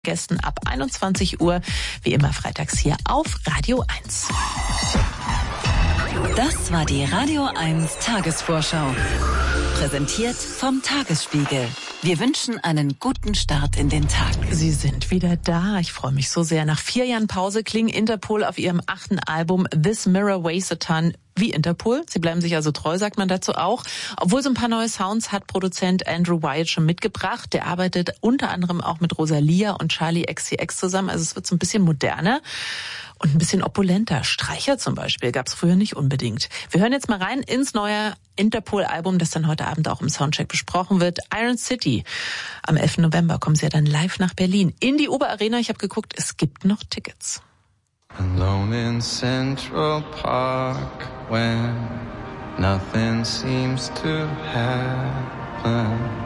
Gästen ab 21 Uhr, wie immer freitags hier auf Radio 1. Das war die Radio 1 Tagesvorschau. Präsentiert vom Tagesspiegel. Wir wünschen einen guten Start in den Tag. Sie sind wieder da. Ich freue mich so sehr. Nach 4 Jahren Pause klingen Interpol auf ihrem 8. Album This Mirror Weighs a Ton wie Interpol. Sie bleiben sich also treu, sagt man dazu auch. Obwohl so ein paar neue Sounds hat Produzent Andrew Wyatt schon mitgebracht. Der arbeitet unter anderem auch mit Rosalia und Charli XCX zusammen. Also es wird so ein bisschen moderner und ein bisschen opulenter. Streicher zum Beispiel gab es früher nicht unbedingt. Wir hören jetzt mal rein ins neue Interpol-Album, das dann heute Abend auch im Soundcheck besprochen wird. Iron City. Am 11. November kommen sie ja dann live nach Berlin. In die Oberarena. Ich habe geguckt, es gibt noch Tickets. Alone in Central Park when nothing seems to happen.